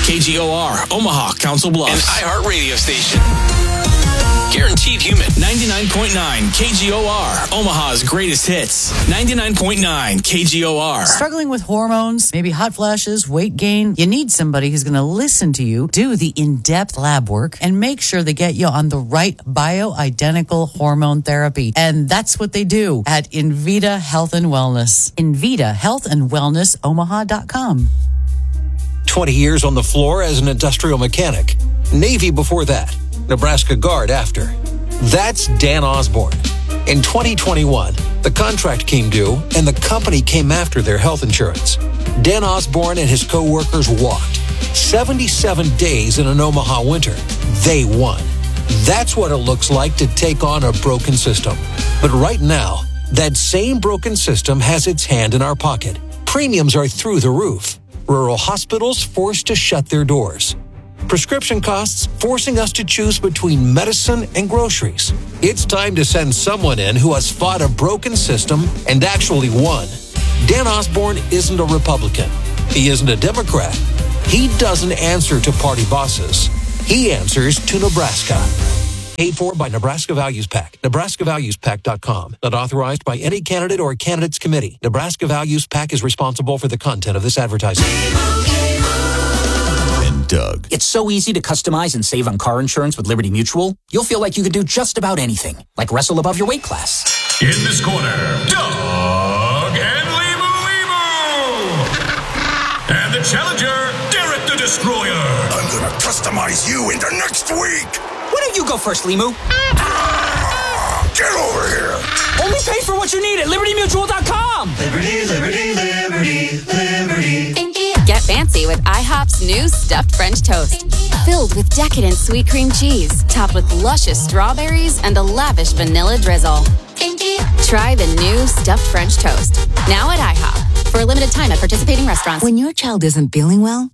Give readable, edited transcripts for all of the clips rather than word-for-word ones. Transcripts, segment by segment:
KGOR, Omaha, Council Bluffs. An iHeart radio station. Guaranteed human. 99.9 KGOR, Omaha's greatest hits. 99.9 KGOR. Struggling with hormones, maybe hot flashes, weight gain? You need somebody who's going to listen to you, do the in-depth lab work, and make sure they get you on the right bioidentical hormone therapy. And that's what they do at Invita Health and Wellness. Invita Health and Wellness, Omaha.com. 20 years on the floor as an industrial mechanic. Navy before that. Nebraska Guard after. That's Dan Osborne. In 2021, the contract came due and the company came after their health insurance. Dan Osborne and his co-workers walked 77 days in an Omaha winter. They won. That's what it looks like to take on a broken system. But right now, that same broken system has its hand in our pocket. Premiums are through the roof. Rural hospitals forced to shut their doors. Prescription costs forcing us to choose between medicine and groceries. It's time to send someone in who has fought a broken system and actually won. Dan Osborne isn't a Republican. He isn't a Democrat. He doesn't answer to party bosses. He answers to Nebraska. Paid for by Nebraska Values PAC. NebraskaValuesPAC.com. Not authorized by any candidate or candidates committee. Nebraska Values PAC is responsible for the content of this advertising. Doug. It's so easy to customize and save on car insurance with Liberty Mutual. You'll feel like you can do just about anything, like wrestle above your weight class. In this corner, Doug and Limu. And the challenger, Derek the Destroyer. I'm gonna customize you into next week. Why don't you go first, Limu? Get over here. Only pay for what you need at LibertyMutual.com. Liberty, liberty, liberty, liberty. Get fancy with IHOP's new stuffed French toast. Filled with decadent sweet cream cheese, topped with luscious strawberries and a lavish vanilla drizzle. Try the new stuffed French toast. Now at IHOP. For a limited time at participating restaurants. When your child isn't feeling well,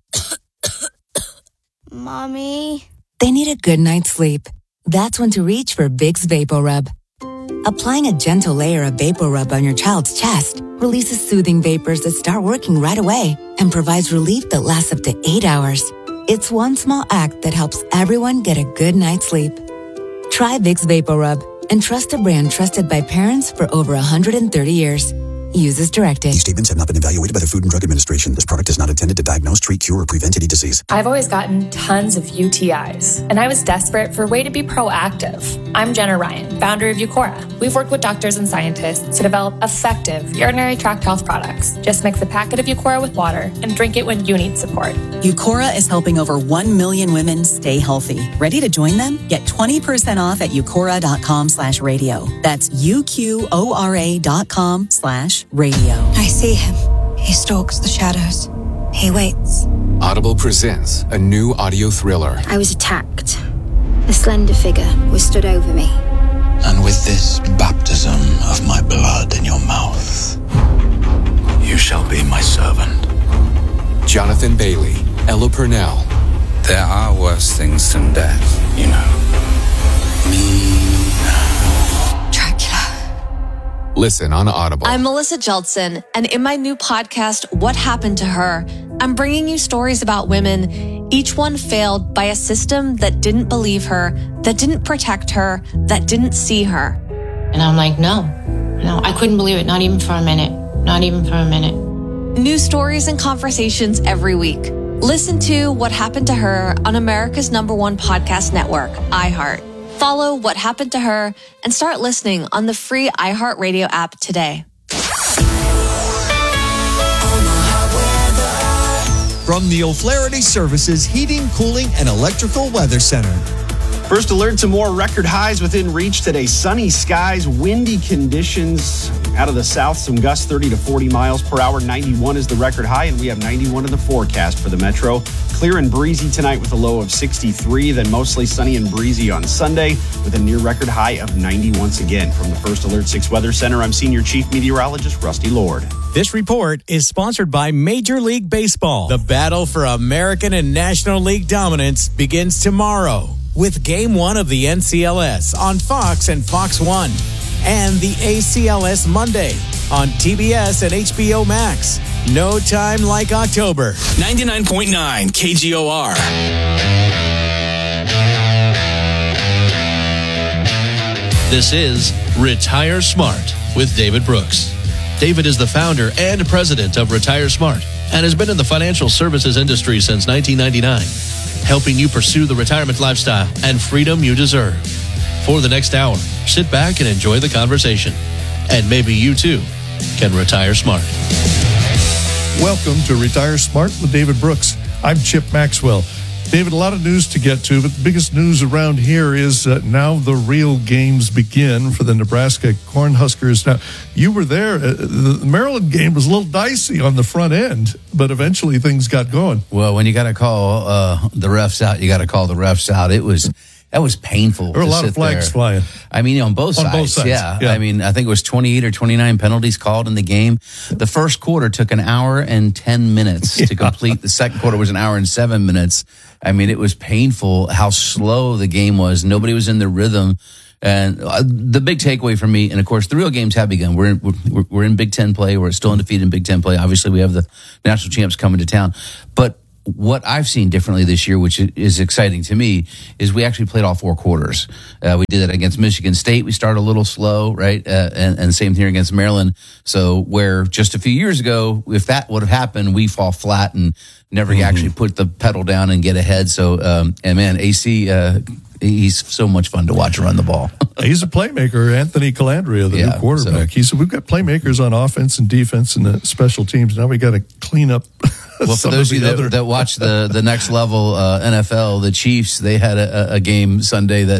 Mommy, they need a good night's sleep. That's when to reach for Vicks VapoRub. Applying a gentle layer of VapoRub on your child's chest releases soothing vapors that start working right away and provides relief that lasts up to 8 hours. It's one small act that helps everyone get a good night's sleep. Try Vicks VapoRub and trust a brand trusted by parents for over 130 years. Use as directed. These statements have not been evaluated by the Food and Drug Administration. This product is not intended to diagnose, treat, cure, or prevent any disease. I've always gotten tons of UTIs, and I was desperate for a way to be proactive. I'm Jenna Ryan, founder of Eucora. We've worked with doctors and scientists to develop effective urinary tract health products. Just mix a packet of Eucora with water and drink it when you need support. Eucora is helping over 1 million women stay healthy. Ready to join them? Get 20% off at Eucora.com/radio. That's UQORA.com/radio. I see him. He stalks the shadows. He waits. Audible presents a new audio thriller. I was attacked. A slender figure was stood over me. And with this baptism of my blood in your mouth, you shall be my servant. Jonathan Bailey, Ella Purnell. There are worse things than death, you know. Listen on Audible. I'm Melissa Jeldson, and in my new podcast, What Happened to Her, I'm bringing you stories about women, each one failed by a system that didn't believe her, that didn't protect her, that didn't see her. And I'm like, no, I couldn't believe it, not even for a minute, not even for a minute. New stories and conversations every week. Listen to What Happened to Her on America's #1 podcast network, iHeart. Follow What Happened to Her and start listening on the free iHeartRadio app today. From the O'Flaherty Services Heating, Cooling, and Electrical Weather Center. First alert to more record highs within reach today. Sunny skies, windy conditions. Out of the south, some gusts 30 to 40 miles per hour. 91 is the record high, and we have 91 in the forecast for the metro. Clear and breezy tonight with a low of 63, then mostly sunny and breezy on Sunday with a near record high of 90 once again. From the First Alert 6 Weather Center, I'm Senior Chief Meteorologist Rusty Lord. This report is sponsored by Major League Baseball. The battle for American and National League dominance begins tomorrow with Game 1 of the NCLS on Fox and Fox 1 and the ACLS Monday on TBS and HBO Max. No time like October. 99.9 KGOR. This is Retire Smart with David Brooks. David is the founder and president of Retire Smart and has been in the financial services industry since 1999, helping you pursue the retirement lifestyle and freedom you deserve. For the next hour, sit back and enjoy the conversation. And maybe you too can retire smart. Welcome to Retire Smart with David Brooks. I'm Chip Maxwell. David, a lot of news to get to, but the biggest news around here is now the real games begin for the Nebraska Cornhuskers. Now, you were there. The Maryland game was a little dicey on the front end, but eventually things got going. Well, when you got to call the refs out, you got to call the refs out. That was painful. There were a lot of flags flying. I mean, on both sides. Yeah. I mean, I think it was 28 or 29 penalties called in the game. The first quarter took an hour and 10 minutes to complete. The second quarter was an hour and 7 minutes. I mean, it was painful how slow the game was. Nobody was in the rhythm. And the big takeaway for me, and of course, the real games have begun. We're in Big Ten play. We're still undefeated in Big Ten play. Obviously, we have the national champs coming to town. But what I've seen differently this year, which is exciting to me, is we actually played all four quarters. We did that against Michigan State. We started a little slow, right? And same thing against Maryland. So where just a few years ago, if that would have happened, we fall flat and never actually put the pedal down and get ahead. So, and man, AC, he's so much fun to watch run the ball. He's a playmaker, Anthony Calandria, the new quarterback. We've got playmakers on offense and defense and the special teams. Now we got to clean up. Well, for those of you that watch the next level NFL, the Chiefs, they had a game Sunday that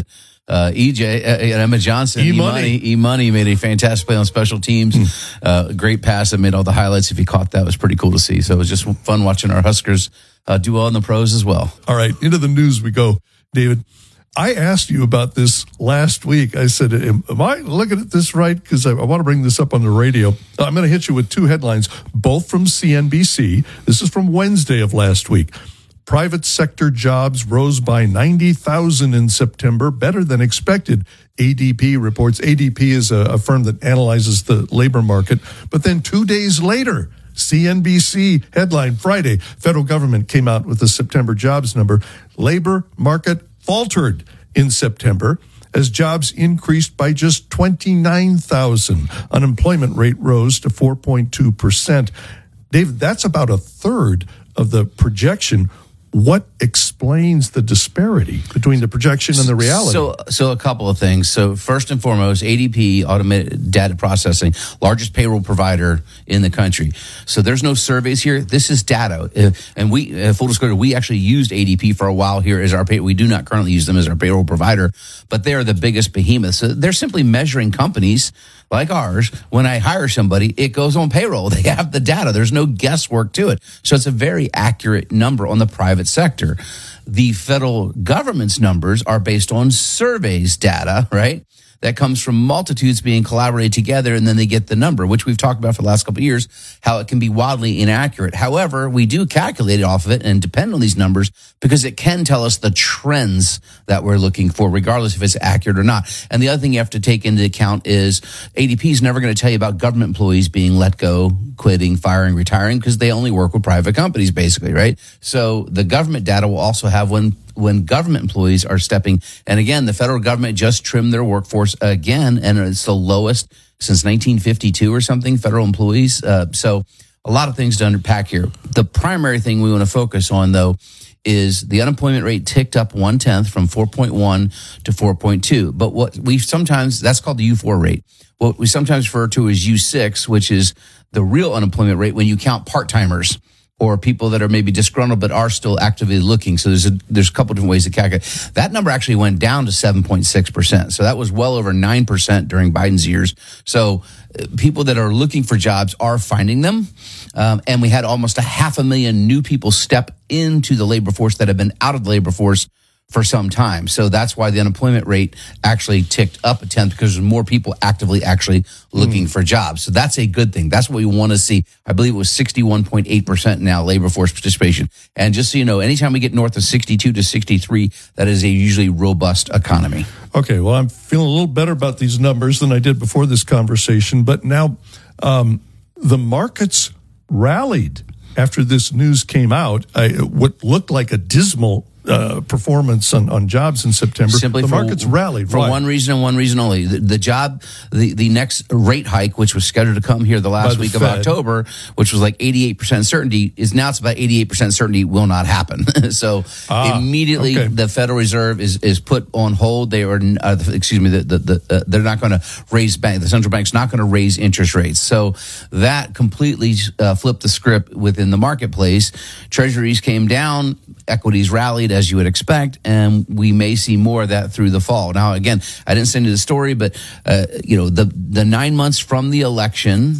Emma Johnson, E-Money made a fantastic play on special teams. Great pass that made all the highlights. If you caught that, it was pretty cool to see. So it was just fun watching our Huskers do well in the pros as well. All right, into the news we go, David. I asked you about this last week. I said, am I looking at this right? Because I want to bring this up on the radio. I'm going to hit you with two headlines, both from CNBC. This is from Wednesday of last week. Private sector jobs rose by 90,000 in September, better than expected. ADP reports. ADP is a firm that analyzes the labor market. But then 2 days later, CNBC headline Friday, federal government came out with the September jobs number. Labor market faltered in September as jobs increased by just 29,000. Unemployment rate rose to 4.2%. David, that's about a third of the projection. What explains the disparity between the projection and the reality? So a couple of things. So first and foremost, ADP, automated data processing, largest payroll provider in the country. So there's no surveys here. This is data. And we, full disclosure, we actually used ADP for a while here as our pay. We do not currently use them as our payroll provider, but they are the biggest behemoth. So they're simply measuring companies like ours. When I hire somebody, it goes on payroll. They have the data. There's no guesswork to it. So it's a very accurate number on the private sector. The federal government's numbers are based on surveys data, right? That comes from multitudes being collaborated together, and then they get the number, which we've talked about for the last couple of years, how it can be wildly inaccurate. However, we do calculate it off of it and depend on these numbers because it can tell us the trends that we're looking for, regardless if it's accurate or not. And the other thing you have to take into account is ADP is never going to tell you about government employees being let go, quitting, firing, retiring, because they only work with private companies, basically, right? So the government data will also have when government employees are stepping. And again, the federal government just trimmed their workforce again, and it's the lowest since 1952 or something, federal employees. So a lot of things to unpack here. The primary thing we want to focus on, though, is the unemployment rate ticked up 0.1 from 4.1 to 4.2. But what we sometimes, that's called the U4 rate. What we sometimes refer to as U6, which is the real unemployment rate when you count part-timers or people that are maybe disgruntled but are still actively looking. So there's a couple different ways to calculate. That number actually went down to 7.6%. So that was well over 9% during Biden's years. So people that are looking for jobs are finding them. And we had almost 500,000 new people step into the labor force that have been out of the labor force for some time. So that's why the unemployment rate actually ticked up 0.1 because there's more people actively actually looking for jobs. So that's a good thing. That's what we want to see. I believe it was 61.8% now, labor force participation. And just so you know, anytime we get north of 62 to 63, that is a usually robust economy. Okay, well, I'm feeling a little better about these numbers than I did before this conversation. But now the markets rallied after this news came out. What looked like a dismal performance on jobs in September. Simply the market's rallied. For Why? one reason and one reason only. The next rate hike, which was scheduled to come here the last week of October, which was like 88% certainty, is now it's about 88% certainty will not happen. So immediately the Federal Reserve is put on hold. They are, they're not going to raise the central bank's not going to raise interest rates. So that completely flipped the script within the marketplace. Treasuries came down, equities rallied as you would expect, and we may see more of that through the fall. Now, again, I didn't send you the story, but the 9 months from the election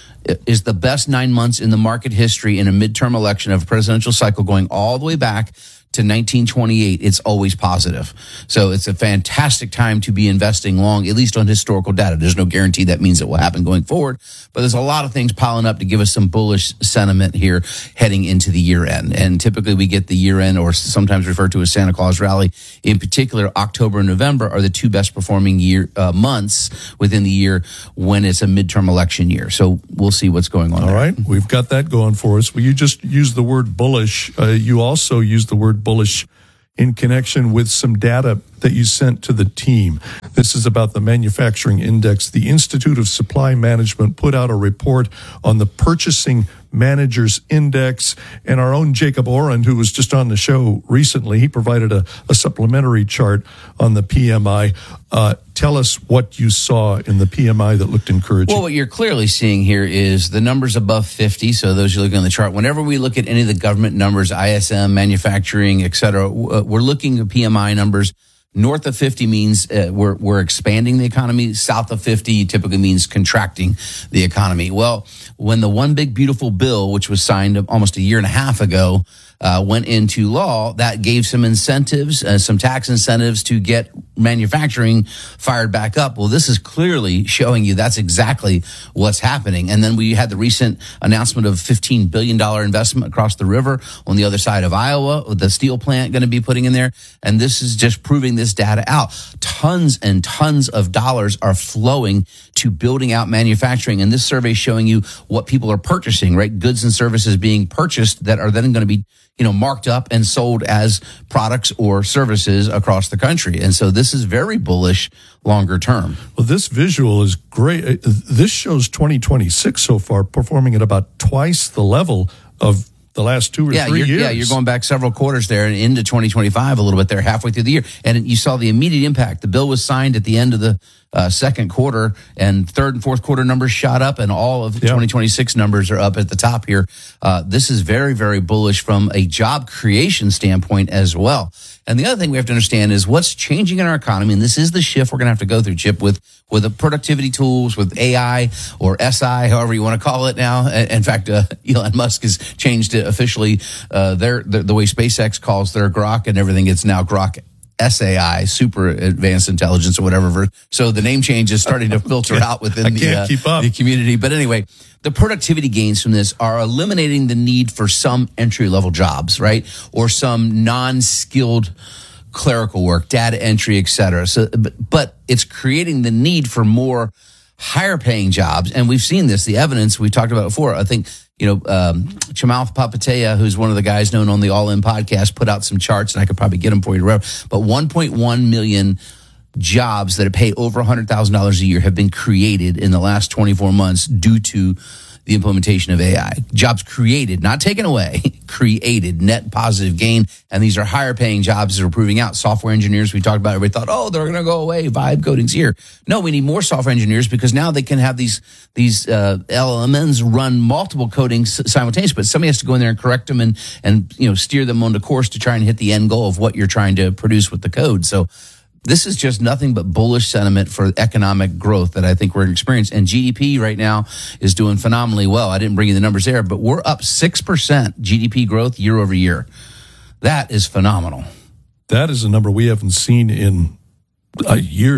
is the best 9 months in the market history in a midterm election of a presidential cycle going all the way back to 1928. It's always positive. So it's a fantastic time to be investing long, at least on historical data. There's no guarantee that means it will happen going forward, but there's a lot of things piling up to give us some bullish sentiment here heading into the year end. And typically we get the year end, or sometimes referred to as Santa Claus rally. In particular, October and November are the two best performing months within the year when it's a midterm election year. So we'll see what's going on. All right. We've got that going for us. Well, you just used the word bullish. You also used the word bullish in connection with some data that you sent to the team. This is about the manufacturing index. The Institute of Supply Management put out a report on the Purchasing Managers Index, and our own Jacob Orend, who was just on the show recently, he provided a supplementary chart on the PMI. Tell us what you saw in the PMI that looked encouraging. Well, what you're clearly seeing here is the numbers above 50. So those you're looking on the chart. Whenever we look at any of the government numbers, ISM, manufacturing, et cetera, we're looking at PMI numbers. North of 50 means we're expanding the economy. South of 50 typically means contracting the economy. Well, when the One Big Beautiful Bill, which was signed almost a year and a half ago, went into law, that gave some incentives, some tax incentives to get manufacturing fired back up. Well, this is clearly showing you that's exactly what's happening. And then we had the recent announcement of $15 billion investment across the river on the other side of Iowa, with the steel plant going to be putting in there. And this is just proving this data out. Tons and tons of dollars are flowing to building out manufacturing. And this survey is showing you what people are purchasing, right? Goods and services being purchased that are then going to be marked up and sold as products or services across the country. And so this is very bullish longer term. Well, this visual is great. This shows 2026 so far performing at about twice the level of the last 2 or 3 years. Yeah, you're going back several quarters there and into 2025 a little bit there, halfway through the year. And you saw the immediate impact. The bill was signed at the end of the second quarter, and third and fourth quarter numbers shot up, and all of 2026 numbers are up at the top here. This is very, very bullish from a job creation standpoint as well. And the other thing we have to understand is what's changing in our economy, and this is the shift we're going to have to go through, Chip, with the productivity tools, with AI or SI, however you want to call it now. In fact, Elon Musk has changed it officially. The way SpaceX calls their Grok and everything, it's now Grok SAI, super advanced intelligence or whatever. So the name change is starting to filter out within the community. But anyway, the productivity gains from this are eliminating the need for some entry-level jobs, right? Or some non-skilled clerical work, data entry, et cetera. So, but it's creating the need for more higher-paying jobs. And we've seen this, the evidence we talked about before. I think, Chamath Palihapitiya, who's one of the guys known on the All In podcast, put out some charts, and I could probably get them for you to read. But 1.1 million jobs that pay over $100,000 a year have been created in the last 24 months due to the implementation of AI. Jobs created, not taken away, created, net positive gain. And these are higher paying jobs that are proving out. Software engineers, we talked about, everybody thought, they're going to go away. Vibe coding's here. No, we need more software engineers because now they can have these LLMs run multiple codings simultaneously, but somebody has to go in there and correct them and steer them on the course to try and hit the end goal of what you're trying to produce with the code. So this is just nothing but bullish sentiment for economic growth that I think we're experiencing. And GDP right now is doing phenomenally well. I didn't bring you the numbers there, but we're up 6% GDP growth year over year. That is phenomenal. That is a number we haven't seen in years.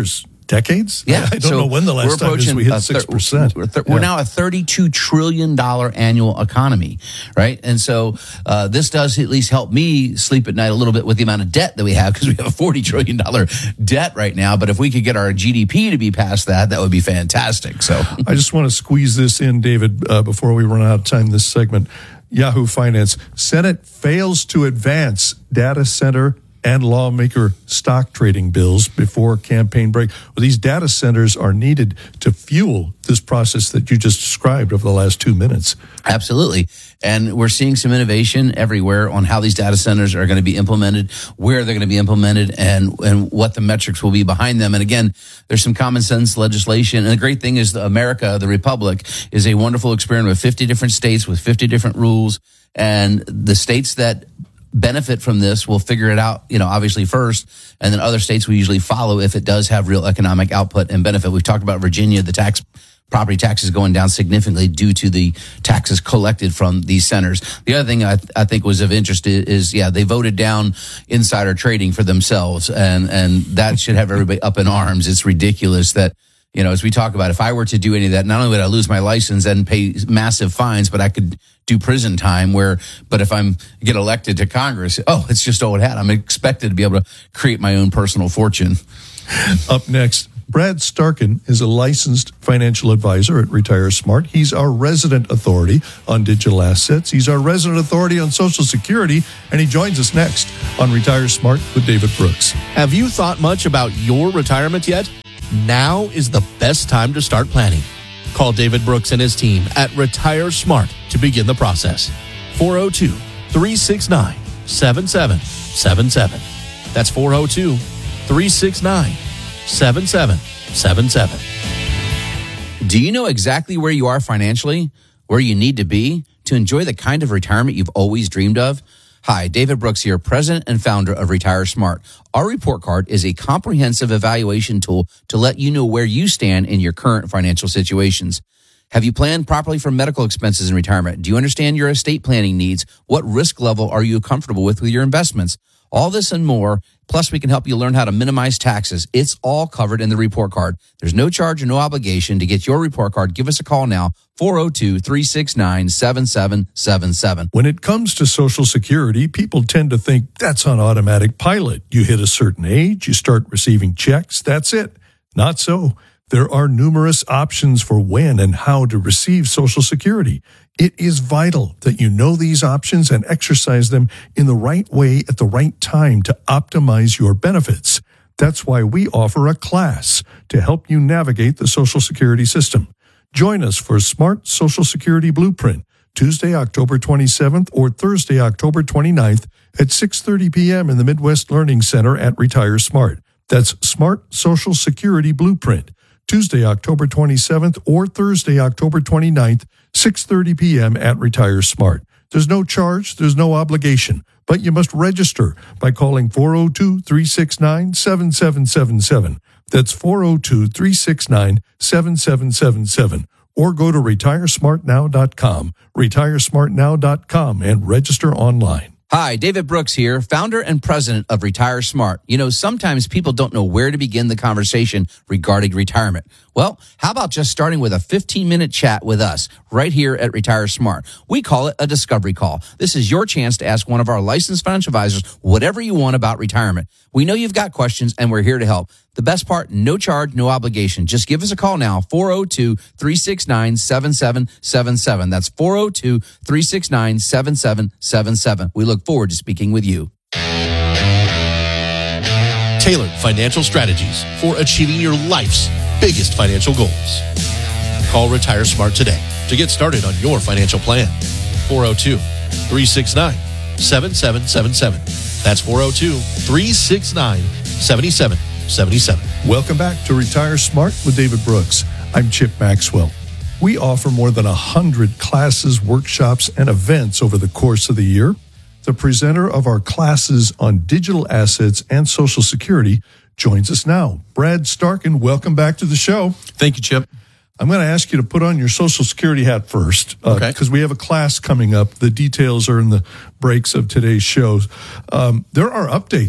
decades? Yeah. I don't know when the last time is we hit 6%. We're now a $32 trillion annual economy, right? And so this does at least help me sleep at night a little bit with the amount of debt that we have, because we have a $40 trillion debt right now. But if we could get our GDP to be past that, that would be fantastic. So I just want to squeeze this in, David, before we run out of time this segment. Yahoo Finance. Senate fails to advance data center and lawmaker stock trading bills before campaign break. Well, these data centers are needed to fuel this process that you just described over the last 2 minutes. Absolutely. And we're seeing some innovation everywhere on how these data centers are going to be implemented, where they're going to be implemented, and what the metrics will be behind them. And again, there's some common sense legislation. And the great thing is that America, the Republic, is a wonderful experiment with 50 different states with 50 different rules. And the states that benefit from this will figure it out, obviously first, and then other states will usually follow if it does have real economic output and benefit. We've talked about Virginia, the property taxes going down significantly due to the taxes collected from these centers. The other thing I think was of interest is they voted down insider trading for themselves, and that should have everybody up in arms. It's ridiculous that, as we talk about, if I were to do any of that, not only would I lose my license and pay massive fines, but I could do prison time but if I'm get elected to Congress, it's just old hat. I'm expected to be able to create my own personal fortune. Up next, Brad Starkin is a licensed financial advisor at Retire Smart. He's our resident authority on digital assets. He's our resident authority on Social Security, and he joins us next on Retire Smart with David Brooks. Have you thought much about your retirement yet? Now is the best time to start planning. Call David Brooks and his team at Retire Smart to begin the process. 402-369-7777. That's 402-369-7777. Do you know exactly where you are financially, where you need to be to enjoy the kind of retirement you've always dreamed of? Hi, David Brooks here, president and founder of Retire Smart. Our report card is a comprehensive evaluation tool to let you know where you stand in your current financial situations. Have you planned properly for medical expenses in retirement? Do you understand your estate planning needs? What risk level are you comfortable with your investments? All this and more. Plus, we can help you learn how to minimize taxes. It's all covered in the report card. There's no charge or no obligation to get your report card. Give us a call now, 402-369-7777. When it comes to Social Security, people tend to think that's on automatic pilot. You hit a certain age, you start receiving checks, that's it. Not so. There are numerous options for when and how to receive Social Security. It is vital that you know these options and exercise them in the right way at the right time to optimize your benefits. That's why we offer a class to help you navigate the Social Security system. Join us for Smart Social Security Blueprint, Tuesday, October 27th or Thursday, October 29th at 6:30 p.m. in the Midwest Learning Center at Retire Smart. That's Smart Social Security Blueprint, Tuesday, October 27th or Thursday, October 29th, 6:30 p.m. at Retire Smart. There's no charge, there's no obligation, but you must register by calling 402-369-7777. That's 402-369-7777. Or go to retiresmartnow.com, retiresmartnow.com, and register online. Hi, David Brooks here, founder and president of Retire Smart. Sometimes people don't know where to begin the conversation regarding retirement. Well, how about just starting with a 15-minute chat with us right here at Retire Smart? We call it a discovery call. This is your chance to ask one of our licensed financial advisors whatever you want about retirement. We know you've got questions, and we're here to help. The best part, no charge, no obligation. Just give us a call now, 402-369-7777. That's 402-369-7777. We look forward to speaking with you. Tailored financial strategies for achieving your life's biggest financial goals. Call Retire Smart today to get started on your financial plan. 402-369-7777. That's 402-369-7777. Welcome back to Retire Smart with David Brooks. I'm Chip Maxwell. We offer more than 100 classes, workshops, and events over the course of the year. The presenter of our classes on digital assets and Social Security joins us now. Brad Starkin, welcome back to the show. Thank you, Chip. I'm going to ask you to put on your Social Security hat first, because we have a class coming up. The details are in the breaks of today's shows. There are updates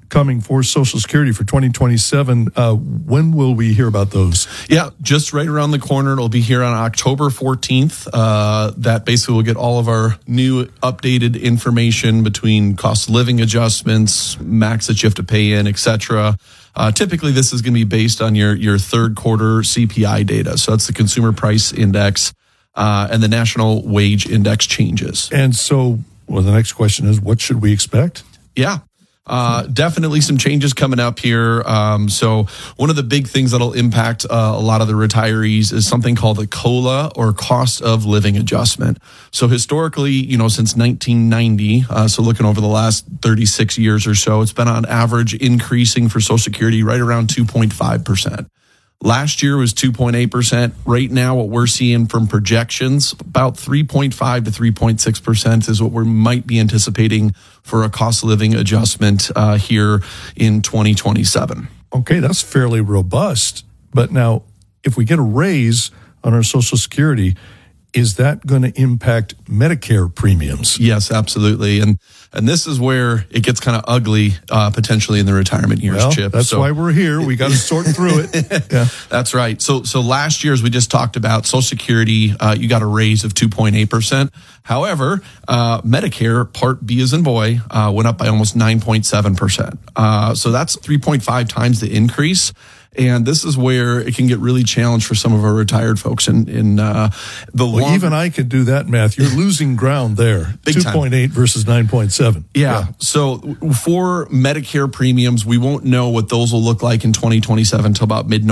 coming for Social Security for 2027. When will we hear about those? Yeah, just right around the corner. It'll be here on October 14th. That basically will get all of our new updated information between cost of living adjustments, max that you have to pay in, etc. Typically, this is going to be based on your third quarter CPI data. So that's the Consumer Price Index and the National Wage Index changes. And so, well, the next question is, what should we expect? Yeah. Definitely some changes coming up here. So one of the big things that'll impact a lot of the retirees is something called the COLA, or cost of living adjustment. So historically, since 1990, so looking over the last 36 years or so, it's been on average increasing for Social Security right around 2.5%. Last year was 2.8%. Right now, what we're seeing from projections, about 3.5 to 3.6% is what we might be anticipating for a cost of living adjustment here in 2027. Okay, that's fairly robust. But now, if we get a raise on our Social Security, is that going to impact Medicare premiums? Yes, absolutely. And this is where it gets kind of ugly potentially in the retirement years, Chip. That's why we're here. We got to sort through it. Yeah. That's right. So last year, as we just talked about, Social Security, you got a raise of 2.8%. However, Medicare Part B as in boy went up by almost 9.7%. So that's 3.5 times the increase. And this is where it can get really challenged for some of our retired folks. In the well, even I could do that math. You're losing ground there. 2.8 versus 9.7. Yeah. So for Medicare premiums, we won't know what those will look like in 2027 until about mid-November.